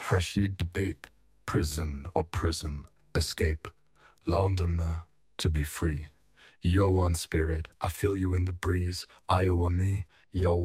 freshly debate, prison or prison, escape, London to be free. You're one spirit, I feel you in the breeze. Iowa me, you're